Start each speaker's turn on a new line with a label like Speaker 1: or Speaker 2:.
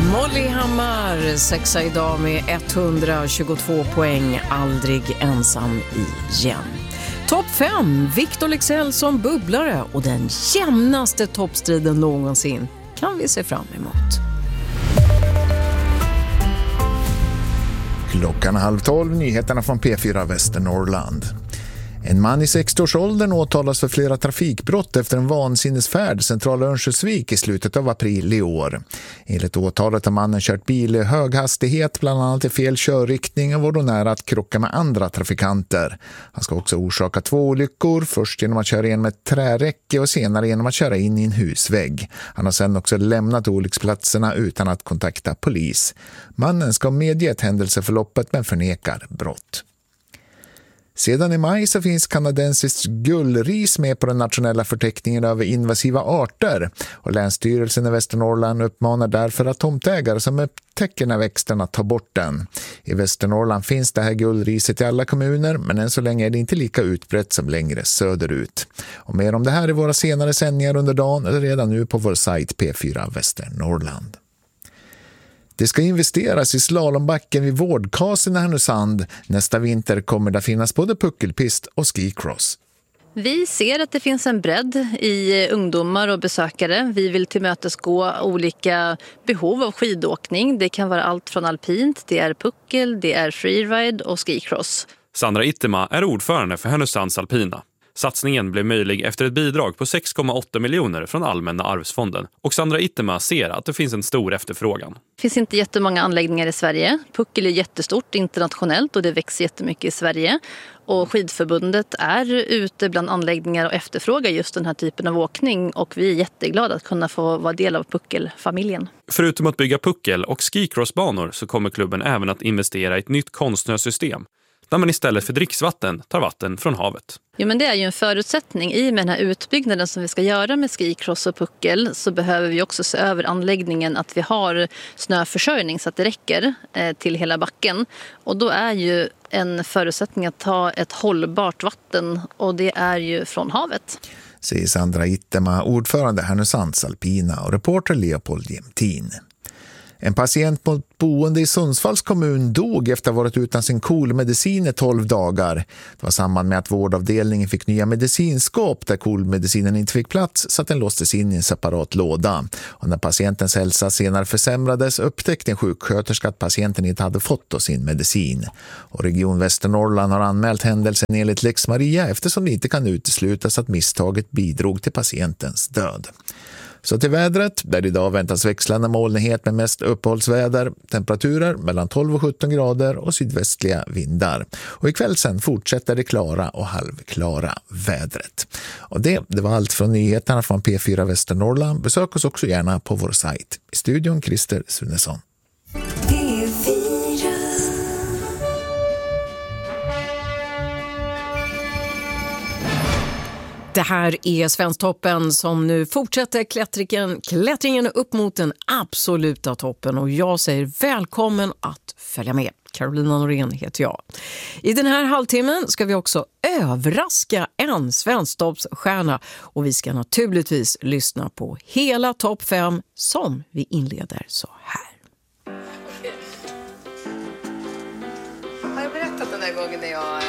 Speaker 1: Molly Hammar, sexa idag med 122 poäng, aldrig ensam igen. Topp 5, Victor Leksell som bubblare och den jämnaste toppstriden någonsin kan vi se fram emot.
Speaker 2: 11:30, nyheterna från P4 Västernorrland. En man i 60-årsåldern åtalas för flera trafikbrott efter en vansinnesfärd centrala Örnsköldsvik i slutet av april i år. Enligt åtalet har mannen kört bil i hög hastighet, bland annat i fel körriktning, och var då nära att krocka med andra trafikanter. Han ska också orsaka 2 olyckor, först genom att köra in med ett träräcke och senare genom att köra in i en husvägg. Han har sedan också lämnat olycksplatserna utan att kontakta polis. Mannen ska medge ett händelseförloppet men förnekar brott. Sedan i maj så finns kanadensiskt gullris med på den nationella förteckningen över invasiva arter, och Länsstyrelsen i Västernorrland uppmanar därför att tomtägare som upptäcker den här växten att ta bort den. I Västernorrland finns det här gullriset i alla kommuner, men än så länge är det inte lika utbrett som längre söderut. Och mer om det här i våra senare sändningar under dagen eller redan nu på vår sajt P4 Västernorrland. Det ska investeras i slalombacken vid Vårdkasen i Härnösand. Nästa vinter kommer det finnas både puckelpist och skicross.
Speaker 3: Vi ser att det finns en bredd i ungdomar och besökare. Vi vill tillmötesgå olika behov av skidåkning. Det kan vara allt från alpint, det är puckel, det är freeride och skicross.
Speaker 4: Sandra Ittema är ordförande för Härnösands alpina. Satsningen blev möjlig efter ett bidrag på 6,8 miljoner från Allmänna arvsfonden. Och Sandra Ittema ser att det finns en stor efterfrågan.
Speaker 3: Det finns inte jättemånga anläggningar i Sverige. Puckel är jättestort internationellt och det växer jättemycket i Sverige. Och skidförbundet är ute bland anläggningar och efterfrågar just den här typen av åkning. Och vi är jätteglada att kunna få vara del av puckelfamiljen.
Speaker 4: Förutom att bygga puckel- och skicrossbanor så kommer klubben även att investera i ett nytt konstsnösystem, där man istället för dricksvatten tar vatten från havet.
Speaker 3: Jo, men det är ju en förutsättning. I med den här utbyggnaden som vi ska göra med skicross och puckel så behöver vi också se över anläggningen, att vi har snöförsörjning så att det räcker till hela backen. Och då är ju en förutsättning att ta ett hållbart vatten, och det är ju från havet.
Speaker 2: Säger Sandra Ittema, ordförande Härnösands alpina, och reporter Leopold Jämtin. En patient på boende i Sundsvalls kommun dog efter att ha varit utan sin KOL-medicin i 12 dagar. Det var samband med att vårdavdelningen fick nya medicinskåp där KOL-medicinen inte fick plats, så att den låstes in i en separat låda. Och när patientens hälsa senare försämrades upptäckte en sjuksköterska att patienten inte hade fått sin medicin. Och Region Västernorrland har anmält händelsen enligt Lex Maria eftersom det inte kan uteslutas att misstaget bidrog till patientens död. Så till vädret, där idag väntas växlande molnighet med mest uppehållsväder, temperaturer mellan 12 och 17 grader och sydvästliga vindar. Och ikväll sen fortsätter det klara och halvklara vädret. Och det var allt från nyheterna från P4 Västernorrland. Besök oss också gärna på vår sajt. I studion Christer Sunesson.
Speaker 1: Det här är Svensktoppen som nu fortsätter klättringen upp mot den absoluta toppen, och jag säger välkommen att följa med. Carolina Norén heter jag. I den här halvtimmen ska vi också överraska en Svensktoppsstjärna, och vi ska naturligtvis lyssna på hela topp 5 som vi inleder så här.
Speaker 5: Har jag berättat den där gången när jag